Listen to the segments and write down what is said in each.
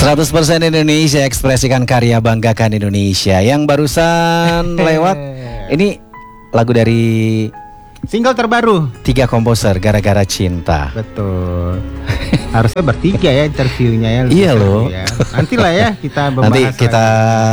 100% Indonesia, ekspresikan karya, banggakan Indonesia. Yang barusan lewat ini lagu dari single terbaru 3 komposer, Gara-gara Cinta. Betul. Harusnya bertiga ya interviewnya ya. Iya loh ya. Nantilah ya kita membahas. Nanti kita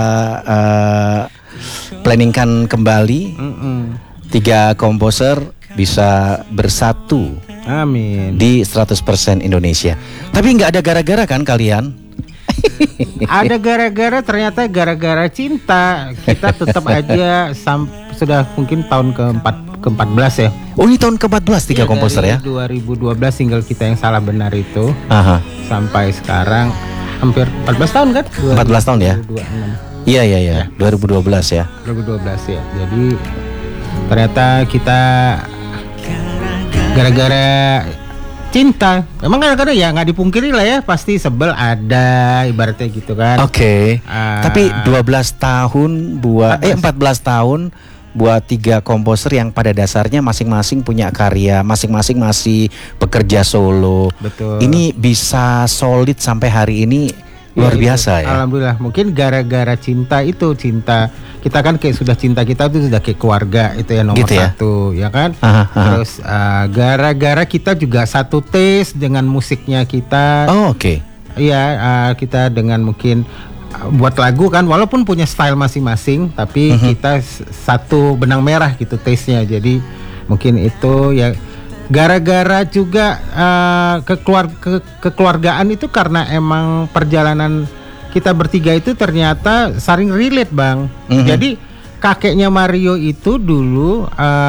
planningkan kembali 3 komposer bisa bersatu. Amin. Di 100% Indonesia. Tapi nggak ada gara-gara kan kalian? Ada gara-gara, ternyata gara-gara cinta. Kita tetap aja sudah mungkin tahun ke-14 ya. Oh, ini tahun ke-14 3 komposer ya? 2012 single kita yang salah benar itu. Aha. Sampai sekarang hampir 14 tahun kan? 14 tahun ya? 2026. Iya. 2012 ya. 2012 ya. Jadi ternyata kita gara-gara cinta. Emang kadang-kadang ya nggak dipungkiri lah ya, pasti sebel ada, ibaratnya gitu kan. Oke. Tapi 12 tahun 14 tahun buat 3 komposer yang pada dasarnya masing-masing punya karya, masing-masing masih bekerja solo. Betul. Ini bisa solid sampai hari ini, luar biasa ya. Alhamdulillah. Mungkin gara-gara cinta itu, cinta kita kan kayak sudah cinta kita itu sudah kayak keluarga, itu ya nomor gitu satu ya kan. Terus gara-gara kita juga satu taste dengan musiknya kita. Oh, oke. Iya, kita dengan mungkin buat lagu kan, walaupun punya style masing-masing, tapi kita satu benang merah gitu taste-nya. Jadi mungkin itu ya gara-gara juga kekeluargaan itu, karena emang perjalanan kita bertiga itu ternyata saling relate Bang. Jadi kakeknya Mario itu dulu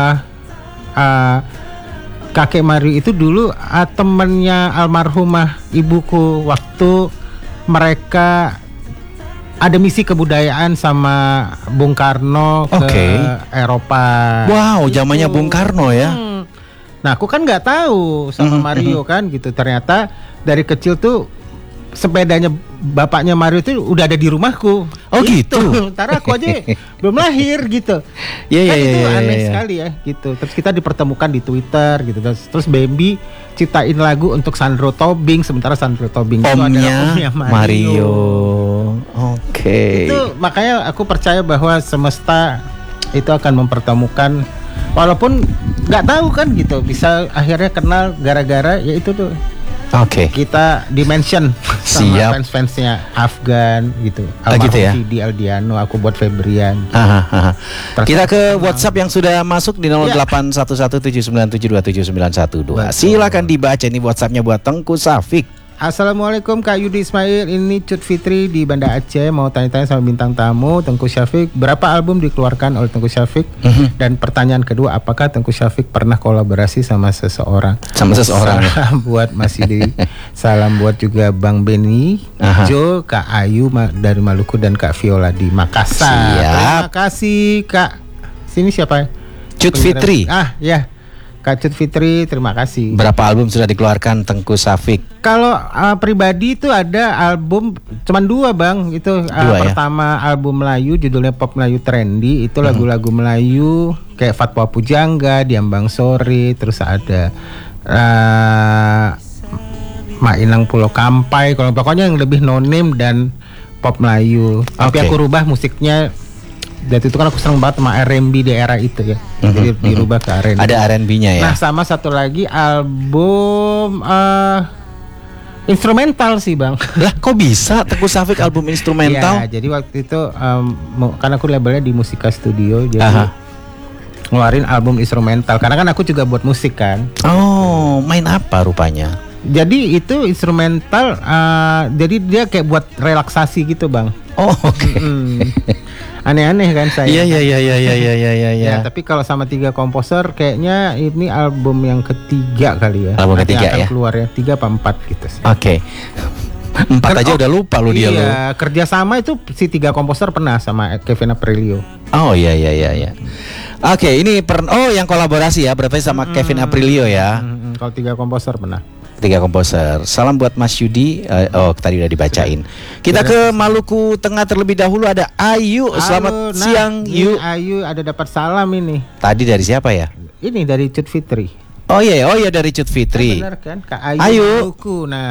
kakek Mario itu dulu temennya almarhumah ibuku waktu mereka ada misi kebudayaan sama Bung Karno ke Eropa. Wow, zamannya Bung Karno ya. Nah, aku kan nggak tahu sama Mario kan gitu. Ternyata dari kecil tuh sepedanya bapaknya Mario itu udah ada di rumahku. Oh gitu. Ntar aku aja belum lahir gitu. Iya. Itu aneh sekali ya gitu. Terus kita dipertemukan di Twitter gitu. Terus Bambi ciptain lagu untuk Sandro Tobing, sementara Sandro Tobing itu adalah omnya Mario. Oke. Itu makanya aku percaya bahwa semesta itu akan mempertemukan, walaupun nggak tahu kan gitu, bisa akhirnya kenal gara-gara ya itu tuh. Oke. Kita dimention sama fans-fansnya Afgan gitu. Gitu ya. Di Aldiano, aku buat Febrian. Kita ke WhatsApp yang sudah masuk di 081179727912. Silakan dibaca, ini WhatsAppnya buat Tengku Safik. Assalamualaikum Kak Yudi Ismail, ini Cut Fitri di Banda Aceh, mau tanya-tanya sama bintang tamu Tengku Syafiq, berapa album dikeluarkan oleh Tengku Syafiq? Dan pertanyaan kedua, apakah Tengku Syafiq pernah kolaborasi sama seseorang? Salam buat Mas Yudi, salam buat juga Bang Beni, Jo, Kak Ayu dari Maluku, dan Kak Viola di Makassar. Terima kasih Kak. Sini siapa? Cut Fitri. Ya, Kak Cut Fitri, terima kasih. Berapa album sudah dikeluarkan Tengku Syafiq? Kalau pribadi itu ada album cuman 2 Bang. Itu pertama album Melayu, judulnya Pop Melayu Trendy. Itu lagu-lagu Melayu kayak Fatwa Pujangga, Diambang Sore. Terus ada Mainang Pulau Kampai. Kalau pokoknya yang lebih no name dan pop Melayu. Tapi aku rubah musiknya. Dan itu kan aku seneng banget sama R&B di era itu ya. Jadi dirubah ke R&B. Ada R&B-nya ya. Nah, sama satu lagi album instrumental sih Bang. Lah kok bisa Tengku Syafiq album instrumental? Ya, jadi waktu itu karena aku labelnya di Musika Studio, jadi ngeluarin album instrumental. Karena kan aku juga buat musik kan. Oh, main apa rupanya? Jadi itu instrumental, jadi dia kayak buat relaksasi gitu Bang. Oh, oke. Aneh-aneh kan saya. Iya. Ya, tapi kalau sama 3 komposer kayaknya ini album yang ketiga kali ya. Album ketiga ya. Keluar ya 3 apa 4 gitu sih. Oke. 4 aja udah lupa lu dia lu. Iya, kerja sama itu si 3 komposer pernah sama Kevin Aprilio. Oh iya. Oke, ini yang kolaborasi ya, berarti sama Kevin Aprilio ya. Kalau 3 komposer pernah. 3 komposer. Salam buat Mas Yudi. Tadi udah dibacain. Kita ke Maluku Tengah terlebih dahulu, ada Ayu. Selamat siang Yu. Ayu ada dapat salam ini. Tadi dari siapa ya? Ini dari Cut Fitri. Oh iya dari Cut Fitri. Benar kan? Kak Ayu. Maluku. Nah.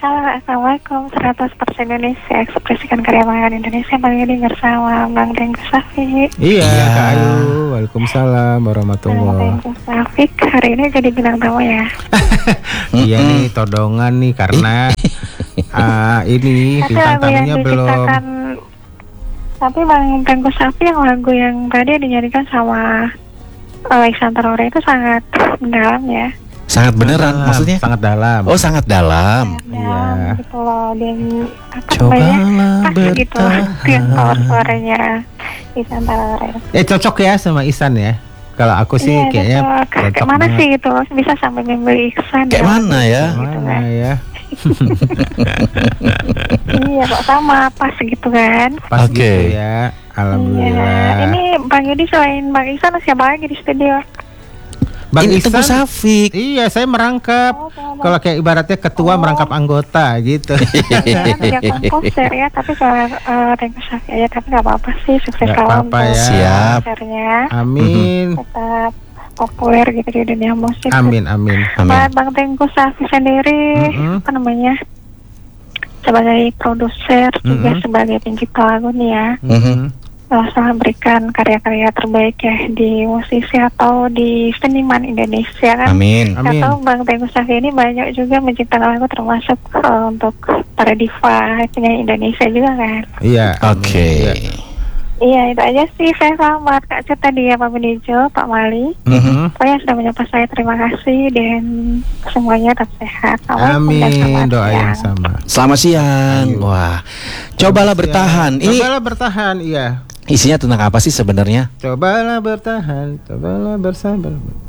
Halo, Assalamualaikum. 100% Indonesia, ekspresikan karya makan Indonesia. Bang Yudi bersama Bang Tengku Safik. Iya, Kak Ayu. Waalaikumsalam warahmatullahi. Tengku Safik hari ini jadi bintang tamu ya. Iya nih, todongan nih karena ini Tapi bintang lagu yang tamunya belum. diciptakan, tapi Bang Tengku Safik yang lagu yang tadi dinyanyikan sama Alexander Ore itu sangat mendalam ya. Sangat beneran Dalam, maksudnya? sangat dalam. Oh, sangat dalam. Dalam gitu loh. Dan apa Cobalah namanya? Pas gitu loh. bertahan. Yang power suaranya Alexander Ore. Cocok ya sama Isan ya. Kalau aku sih Iya, kayaknya cocok. cocok Kayak mana banget. sih gitu bisa sampai membeli iksan Kayak mana ya? gitu Mana kan. ya? Iya kok sama pas gitu kan. Pas Oke. gitu ya. Alhamdulillah. Iya. Ini Bang Yudi selain Bang Iksan siapa lagi di studio? Bang Ini Tengku Ihsan, Safik. iya saya merangkap. Oh, sama. Kalau kayak ibaratnya ketua merangkap anggota gitu. Jangan dia komposer ya, tapi soal Tengku Safik aja, tapi nggak apa-apa sih, sukses Nggak selalu apa-apa untuk ya. Siap. konsernya, Amin. tetap populer gitu di dunia musik. Amin amin. Amin. Buat Bang Tengku Safik sendiri, apa namanya, sebagai produser juga sebagai pencipta lagu nih ya, Mhm. selalu berikan karya-karya terbaik ya di musisi atau di seniman Indonesia kan. Amin. Amin. Atau Bang Tengku Safik ini banyak juga menciptakan lagu termasuk untuk para diva penyanyi Indonesia juga kan. Iya. Oke. Iya. Iya itu aja sih, saya selamat Kak Cut tadi ya Pak Benijo, Pak Mali. Mhm. Pokoknya sudah menyapa saya, terima kasih dan semuanya tetap sehat. Assalamualaikum dan Amin. selamat Doa yang siang. sama. Selamat siang. Ayo. Wah. Cobalah bertahan. Ini Cobalah bertahan, iya. isinya tentang apa sih sebenarnya? Cobalah bertahan, cobalah bersabar.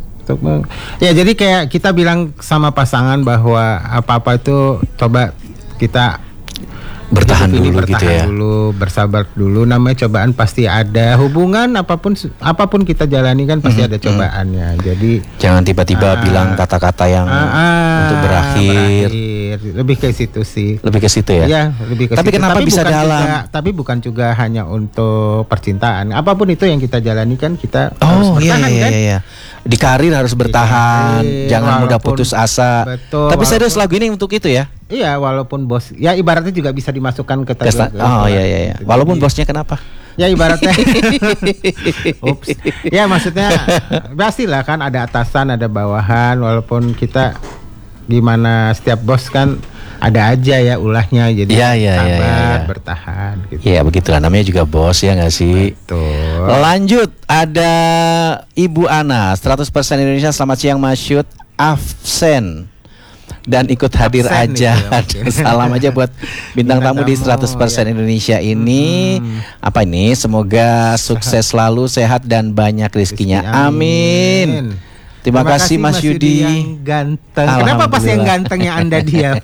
Ya jadi kayak kita bilang sama pasangan bahwa apa-apa itu coba kita Bertahan hidup ini dulu gitu bertahan ya. dulu, bersabar dulu. Namanya cobaan pasti ada. Hubungan apapun kita jalani kan pasti ada cobaannya. Jadi Jangan tiba-tiba bilang kata-kata yang untuk berakhir. Lebih ke situ sih. Lebih ke situ ya. Iya, lebih ke Tapi situ. kenapa bisa bukan dalam? tapi bukan juga hanya untuk percintaan. Apapun itu yang kita jalani kan kita harus Oh iya bertahan iya kan. iya. Di karir harus bertahan, karir, jangan mudah walaupun- putus asa. betul, Tapi serius walaupun- lagu ini untuk itu ya? Iya, walaupun bos, ya ibaratnya juga bisa dimasukkan ke Oh iya iya iya. Walaupun bosnya kenapa? ya ibaratnya ups. Ya maksudnya pastilah kan ada atasan, ada bawahan, walaupun kita gimana setiap bos kan ada aja ya ulahnya, jadi Iya, iya, iya, sabar, iya. bertahan gitu. Ya begitulah namanya juga bos ya nggak sih? Betul. Lanjut ada Ibu Ana 100% Indonesia. Selamat siang Mas Syud, absen dan ikut hadir Absen aja. itu ya, mungkin. Salam aja buat bintang Bintang tamu di tamu, 100% ya. Indonesia ini. Apa ini? Semoga sukses selalu, sehat dan banyak rezekinya. Amin. Terima kasih Mas Yudi. yang ganteng. Kenapa pas yang Alhamdulillah. gantengnya Anda diam?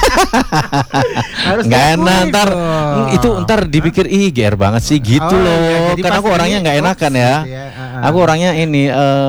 Harus Nggak enak diakui ntar dong. itu ntar dipikir ih GR banget sih gitu Oh, iya, loh. jadi Karena pas aku orangnya ini, nggak enakan ups, ya. gitu ya, Aku orangnya ini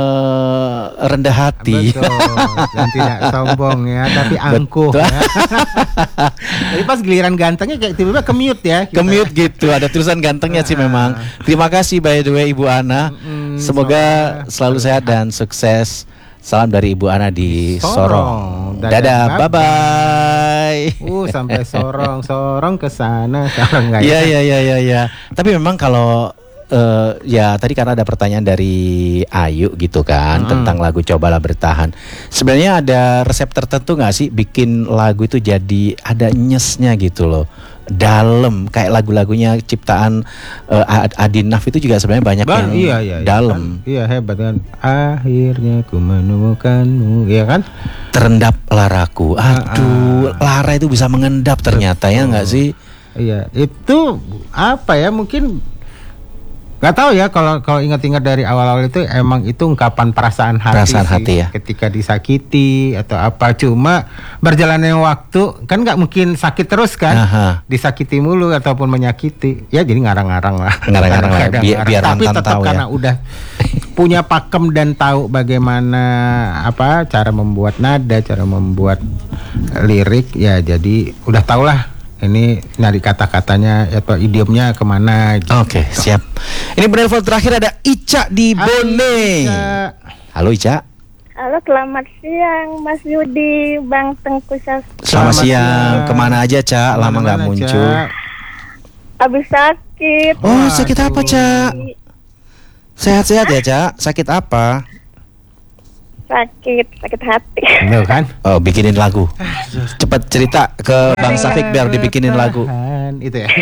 rendah hati. Betul. Dan tidak sombong ya, tapi angkuh Betul. ya. Jadi pas giliran gantengnya kayak tiba-tiba ke-mute ya. kita. Kemute gitu, ada tulisan gantengnya sih memang. Terima kasih by the way Ibu Ana. Semoga selalu sehat dan sukses. Salam dari Ibu Ana di Sorong. Sorong. Dadah, Dadah, bye-bye. bye-bye. Sampai sorong ke sana, sorong enggak Iya ya? iya. Tapi memang kalau ya tadi karena ada pertanyaan dari Ayu gitu kan tentang lagu Cobalah Bertahan. Sebenarnya ada resep tertentu nggak sih bikin lagu itu jadi ada nyesnya gitu loh, dalam kayak lagu-lagunya ciptaan Adinaf itu juga sebenarnya banyak yang Iya, dalam. kan? Iya hebat kan. Akhirnya ku menemukanmu, ya kan? Terendap laraku, aduh lara itu bisa mengendap ternyata ya nggak sih? Iya, itu apa ya? Mungkin nggak tahu ya, kalau ingat-ingat dari awal-awal itu emang itu ungkapan perasaan hati, Perasaan sih, hati ya. ketika disakiti atau apa. Cuma berjalannya waktu kan nggak mungkin sakit terus kan, Aha. disakiti mulu ataupun menyakiti, ya jadi ngarang-ngarang lah. Ngarang-ngarang lah, Kadang-kadang biar ngarang. Tapi mantan tetap tahu ya. karena udah punya pakem dan tahu bagaimana apa cara membuat nada, cara membuat lirik, ya jadi udah tau lah. Ini nyari kata-katanya atau idiomnya kemana gitu. Oke, siap. Ini penelpon terakhir ada Ica di Bone. Ica. Halo Ica. Halo, selamat siang Mas Yudi, Bang Tengku Syafik. Selamat siang. Kemana aja, Ca? Lama nggak Kemana-mana, muncul. Ca? Habis sakit. Oh, sakit apa, Ca? Sehat-sehat ya, Ca? Sakit apa? Sakit hati. Bener kan? Oh, bikinin lagu. Cepat cerita ke Bang Safik biar dibikinin lagu. Tahan, itu ya.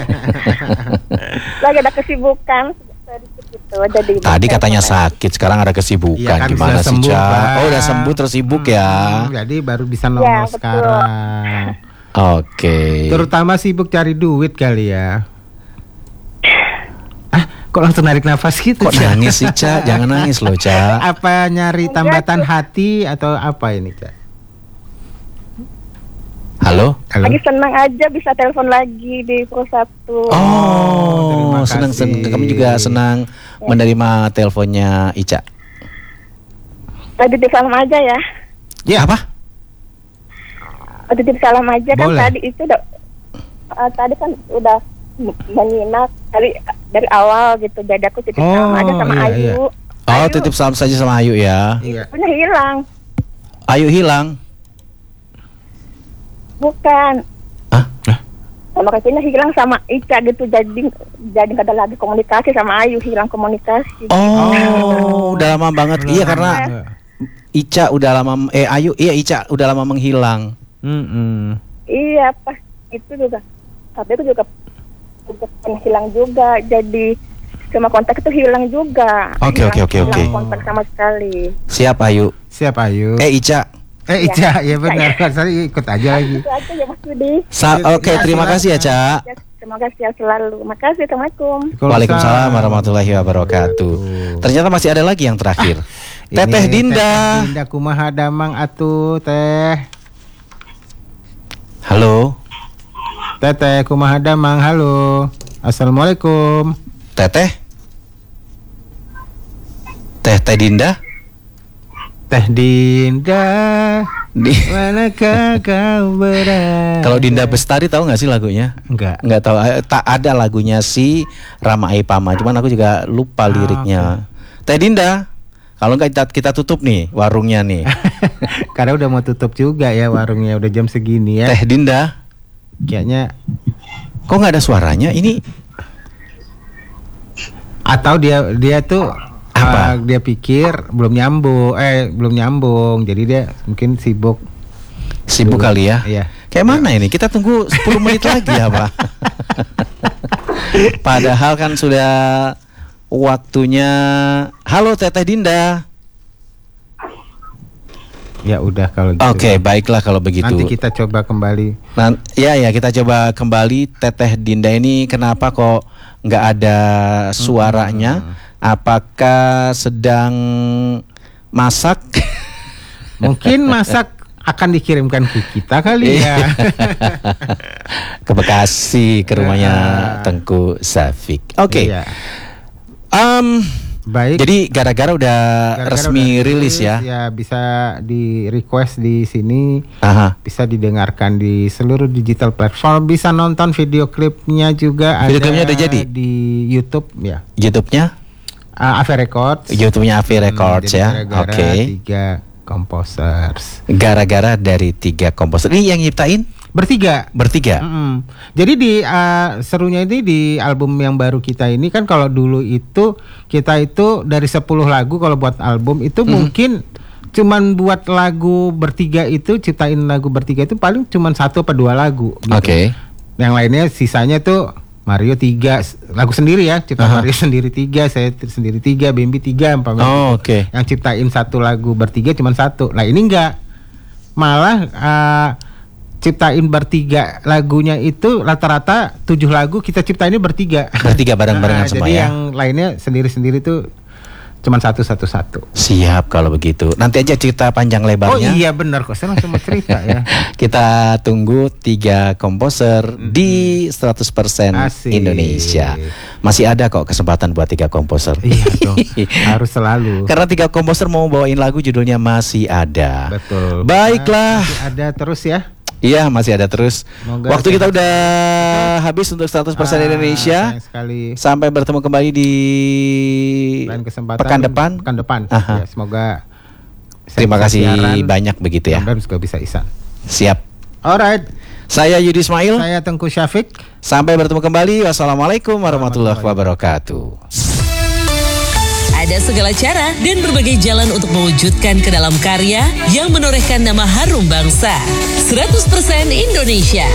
Lagi ada kesibukan sedikit gitu. Jadi Tadi katanya sakit, sekarang ada kesibukan. Iya, kan Gimana sudah sih, sembuh, Ca? Bang. Oh, udah sembuh terus sibuk ya. Jadi baru bisa Ya, nongol betul. sekarang. Oke. Terutama sibuk cari duit kali ya. Kok langsung narik nafas gitu? Kok Ca? nangis sih, Ca? Jangan nangis loh, Ca. Apa nyari tambatan hati atau apa ini, Ca? Halo? Halo. lagi senang aja bisa telepon lagi di Pro 1. terima Oh, senang. kasih. Kami juga senang menerima teleponnya Ica. Titip salam aja ya. Ya apa? Titip salam aja kan Boleh. tadi itu tadi kan udah menyimak dari awal gitu. Jadi aku titip salam Oh, aja sama iya, Ayu. iya. Oh, Ayu titip salam saja sama Ayu ya. Iya. punya hilang. Ayu hilang. Bukan. Hah? Sama kayaknya hilang sama Ica gitu. Jadi nggak ada lagi komunikasi sama Ayu, hilang komunikasi. Oh, udah lama banget. Iya, karena Iya. Ica udah lama Ica udah lama menghilang. Mm-mm. Iya pas itu juga. Tapi itu juga hilang juga. Jadi sama kontak itu hilang juga. Oke. Hilang kontak sama sekali. Siap Ayu. Siap Ayu. Ica. Ica, ya benar. Saya ikut aja lagi. Itu aja ya Mas Budi. Oke, terima kasih ya, Ca. Ya, semoga sehat selalu. Makasih. Assalamualaikum. Waalaikumsalam warahmatullahi wabarakatuh. Ternyata masih ada lagi yang terakhir. Ini Teteh Dinda. Teteh Dinda kumaha damang atuh Teh. Halo. Teteh kumaha damang, halo. Assalamualaikum. Teteh. Teteh Dinda. Teh Dinda, Di- manakah kau berada? Kalau Dinda Bestari tahu nggak sih lagunya? Enggak. Nggak tahu. Tak ada lagunya si Rama Aipama. Cuman aku juga lupa liriknya. Teh Dinda. Kalau nggak kita tutup nih warungnya nih. Karena udah mau tutup juga ya warungnya, udah jam segini ya. Teh Dinda. Kayaknya Kok nggak ada suaranya? Ini atau dia tuh Apa? dia pikir belum nyambung. Jadi dia mungkin sibuk. sibuk kali ya. Iya. Kayak mana ini? Kita tunggu 10 menit lagi ya, Pak. Padahal kan sudah waktunya. Halo Teteh Dinda. Ya udah kalau gitu. Oke, baiklah kalau begitu. Nanti kita coba kembali. Ya kita coba kembali. Teteh Dinda ini kenapa kok nggak ada suaranya? Apakah sedang masak? Mungkin masak akan dikirimkan ke kita kali ya. Ke Bekasi, ke rumahnya Tengku Safik. Oke. Iya. Baik. Jadi gara-gara udah Gara-gara resmi udah rilis ya. Ya bisa di request di sini. Aha. Bisa didengarkan di seluruh digital platform. Bisa nonton video klipnya juga. Video ada klipnya udah jadi? di YouTube ya. YouTube-nya? Ave Records. YouTube-nya Avi Records Jadi ya. gara-gara Oke. 3 composers. Gara-gara dari 3 komposer. Ini yang nyiptain Bertiga. bertiga. Mm-mm. Jadi di serunya ini di album yang baru kita ini kan kalau dulu itu kita itu dari 10 lagu kalau buat album itu mungkin cuman buat lagu bertiga itu ciptain lagu bertiga itu paling cuman 1 atau 2 lagu gitu. Oke. Yang lainnya sisanya tuh Mario 3 lagu sendiri ya, cipta Mario sendiri 3, saya sendiri 3, Bambi 3, umpamanya Oh, gitu. oke. Yang ciptain 1 lagu bertiga cuman 1. Nah, ini enggak. Malah ciptain bertiga lagunya itu rata-rata 7 lagu kita ciptainnya bertiga. Bertiga bareng-barengan semua jadi ya. yang lainnya sendiri-sendiri tuh cuman 1. Siap kalau begitu. Nanti aja cerita panjang Oh lebarnya. iya benar kok, saya langsung mau cerita ya. Kita tunggu 3 komposer di 100% Asik. Indonesia. Masih ada kok kesempatan buat 3 komposer. Iya dong, harus selalu. Karena 3 komposer mau bawain lagu judulnya Masih Ada. Betul. Baiklah. Masih ada terus ya. Iya, masih ada terus. Semoga Waktu kita sehat. udah habis untuk 100% Indonesia. Sayang sekali. Sampai bertemu kembali di Lain kesempatan pekan depan. Pekan depan. Aha. Ya, semoga Terima kasih banyak begitu ya. Bam juga bisa ihsan. Siap. Alright. Saya Yudi Ismail. Saya Tengku Syafiq. Sampai bertemu kembali. Wassalamualaikum warahmatullahi wabarakatuh. Ada segala cara dan berbagai jalan untuk mewujudkan ke dalam karya yang menorehkan nama harum bangsa. 100% Indonesia.